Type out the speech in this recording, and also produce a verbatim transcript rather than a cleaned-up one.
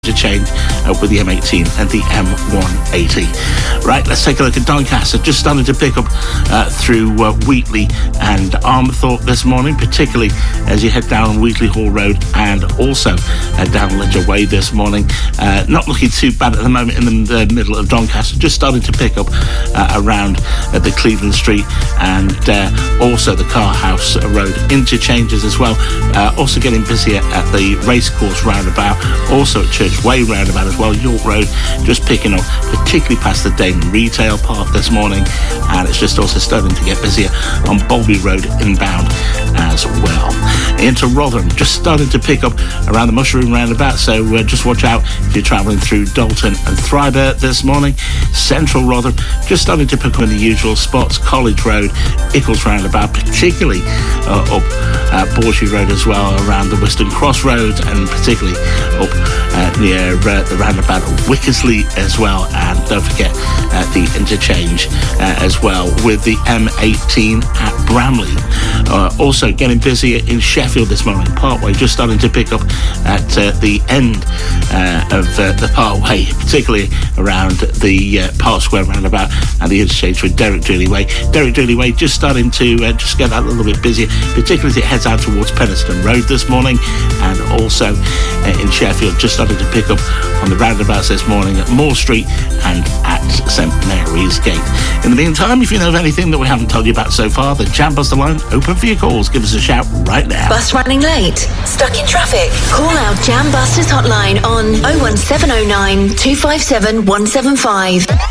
interchange uh, with the M eighteen and the M one eighty. Right, let's take a look at Doncaster. Just starting to pick up uh, through uh, Wheatley and Armthorpe this morning, particularly as you head down Wheatley Hall Road and also uh, down Ledger Way this morning. Uh, not looking too bad at the moment in the, the middle of Doncaster. Just starting to pick up uh, around uh, the Cleveland Street and uh, also the Carhouse Road interchanges as well. Uh, also getting busier at the Racecourse roundabout, also at Church Way roundabout as well. York Road just picking up, particularly past the Damon Retail Park this morning, and it's just also starting to get busier on Bolby Road inbound as well. Into Rotherham, just starting to pick up around the Mushroom roundabout, so uh, just watch out if you're travelling through Dalton and Thriber this morning. Central Rotherham, just starting to pick up in the usual spots. College Road, Ickles roundabout, particularly uh, up uh, Borgie Road as well, around the Western Crossroads, and particularly up uh, near uh, the roundabout of Wickersley as well. And don't forget uh, the interchange uh, as well with the M eighteen at Bramley. Uh, also getting busier in Sheffield this morning. Parkway just starting to pick up at uh, the end uh, of uh, the Parkway, particularly around the uh, Park Square roundabout and the interchange with Derek Dooley Way. Derek Dooley Way just starting to uh, just get that a little bit busier, particularly as it heads out towards Penistone Road this morning, and also uh, in Sheffield just starting to pick up on the roundabouts this morning at Moore Street and at St Mary's Gate. In the meantime, if you know of anything that we haven't told you about so far, the Jam Buster line open for your calls. Give us a shout right now. Bus running late? Stuck in traffic? Call our Jam Busters hotline on oh one seven oh nine, two five seven, one seven five.